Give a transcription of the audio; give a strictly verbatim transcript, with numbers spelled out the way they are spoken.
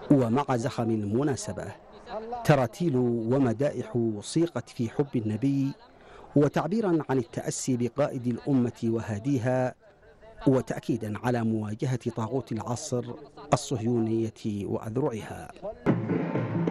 ومع زخم المناسبة تراتيل ومدائح صيغت في حب النبي، وتعبيرا عن التأسي بقائد الأمة وهاديها، وتأكيدا على مواجهة طاغوت العصر الصهيونية وأذرعها.